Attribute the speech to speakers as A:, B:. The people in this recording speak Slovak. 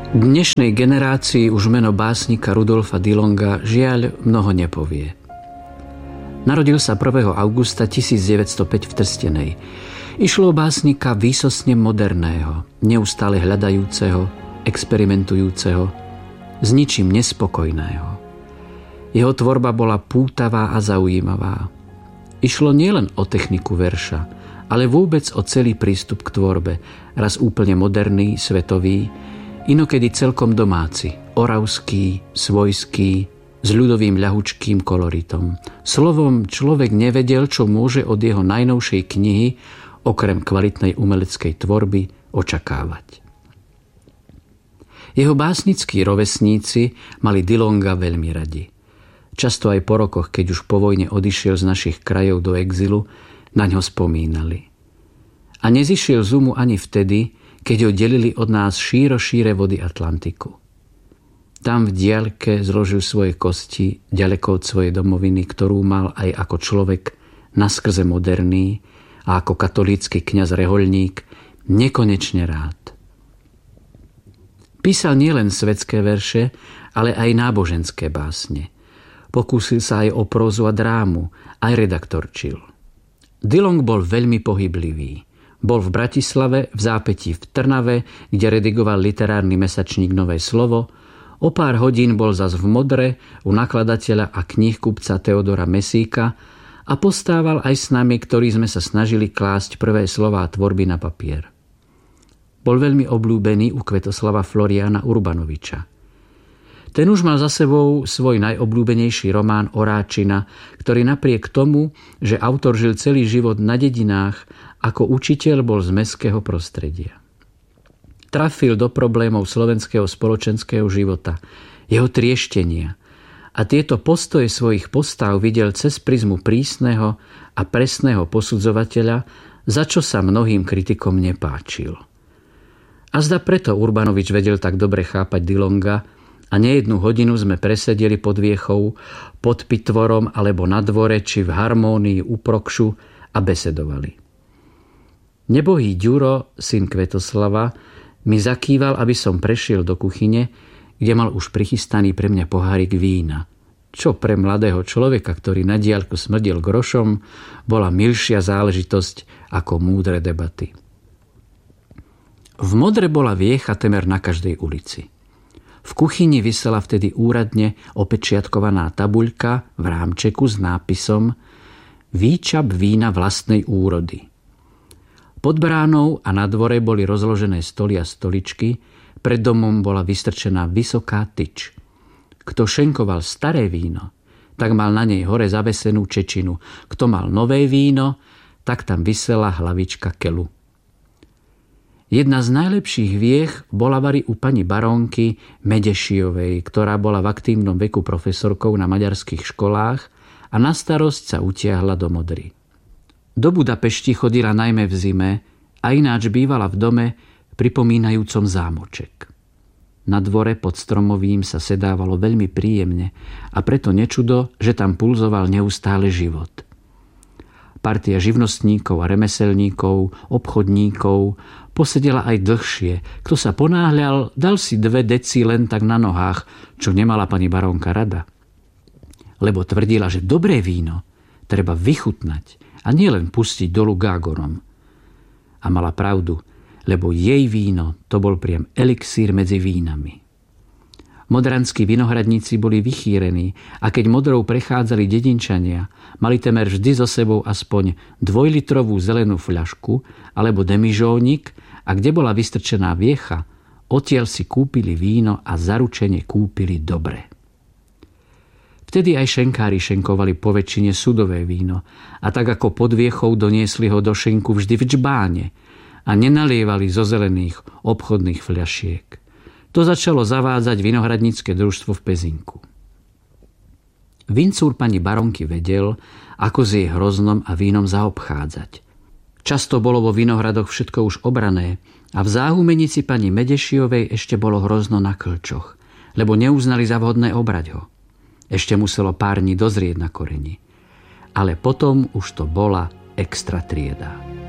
A: Dnešnej generácii už meno básnika Rudolfa Dillonga žiaľ mnoho nepovie. Narodil sa 1. augusta 1905 v Trstenej. Išlo o básnika výsostne moderného, neustále hľadajúceho, experimentujúceho, s ničím nespokojného. Jeho tvorba bola pútavá a zaujímavá. Išlo nielen o techniku verša, ale vôbec o celý prístup k tvorbe, raz úplne moderný, svetový, inokedy celkom domáci, oravský, svojský, s ľudovým ľahučkým koloritom. Slovom, človek nevedel, čo môže od jeho najnovšej knihy, okrem kvalitnej umeleckej tvorby, očakávať. Jeho básnickí rovesníci mali Dillonga veľmi radi. Často aj po rokoch, keď už po vojne odišiel z našich krajov do exilu, na ňo spomínali. A nezišiel z umu ani vtedy, keď ho delili od nás šíre vody Atlantiku. Tam v diaľke zložil svoje kosti ďaleko od svojej domoviny, ktorú mal aj ako človek naskrze moderný a ako katolícky kňaz rehoľník nekonečne rád. Písal nielen svetské verše, ale aj náboženské básne. Pokúsil sa aj o prózu a drámu, aj redaktorčil. Dillong bol veľmi pohyblivý. Bol v Bratislave, v zápätí v Trnave, kde redigoval literárny mesačník Nové slovo. O pár hodín bol zas v Modre u nakladateľa a knihkupca Teodora Mesíka a postával aj s nami, ktorí sme sa snažili klásť prvé slová tvorby na papier. Bol veľmi obľúbený u Kvetoslava Floriána Urbanoviča. Ten už mal za sebou svoj najobľúbenejší román Oráčina, ktorý napriek tomu, že autor žil celý život na dedinách, ako učiteľ bol z mestského prostredia. Trafil do problémov slovenského spoločenského života, jeho trieštenia a tieto postoje svojich postav videl cez prizmu prísneho a presného posudzovateľa, za čo sa mnohým kritikom nepáčil. A zda preto Urbanovič vedel tak dobre chápať Dillonga a nejednu hodinu sme presedeli pod viechou, pod pitvorom alebo na dvore či v harmónii u Prokšu a besedovali. Nebohý Ďuro, syn Kvetoslava, mi zakýval, aby som prešiel do kuchyne, kde mal už prichystaný pre mňa pohárik vína. Čo pre mladého človeka, ktorý na diaľku smrdil grošom, bola milšia záležitosť ako múdre debaty. V Modre bola viecha temer na každej ulici. V kuchyni visela vtedy úradne opečiatkovaná tabuľka v rámčeku s nápisom Výčap vína vlastnej úrody. Pod bránou a na dvore boli rozložené stoly a stoličky, pred domom bola vystrčená vysoká tyč. Kto šenkoval staré víno, tak mal na nej hore zavesenú čečinu. Kto mal nové víno, tak tam visela hlavička keľu. Jedna z najlepších viech bola vari u pani barónky Medešiovej, ktorá bola v aktívnom veku profesorkou na maďarských školách a na starosť sa utiahla do Modry. Do Budapešti chodila najmä v zime a ináč bývala v dome pripomínajúcom zámoček. Na dvore pod stromovým sa sedávalo veľmi príjemne a preto nečudo, že tam pulzoval neustále život. Partia živnostníkov a remeselníkov, obchodníkov posedela aj dlhšie. Kto sa ponáhľal, dal si 2 deci len tak na nohách, čo nemala pani barónka rada. Lebo tvrdila, že dobré víno treba vychutnať a nielen pustiť dolu gágorom. A mala pravdu, lebo jej víno to bol priam elixír medzi vínami. Modranskí vinohradníci boli vychýrení a keď Modrou prechádzali dedinčania, mali temer vždy so sebou aspoň 2-litrovú zelenú fľašku alebo demižónik a kde bola vystrčená viecha, odtiaľ si kúpili víno a zaručene kúpili dobre. Vtedy aj šenkári šenkovali po väčšine sudové víno a tak ako pod viechou doniesli ho do šenku vždy v džbáne a nenalievali zo zelených obchodných fľašiek. To začalo zavádzať vinohradnícke družstvo v Pezinku. Vincúr pani baronky vedel, ako s jej hroznom a vínom zaobchádzať. Často bolo vo vinohradoch všetko už obrané a v záhumenici pani Medešiovej ešte bolo hrozno na klčoch, lebo neuznali za vhodné obrať ho. Ešte muselo pár dní dozrieť na koreni. Ale potom už to bola extra trieda.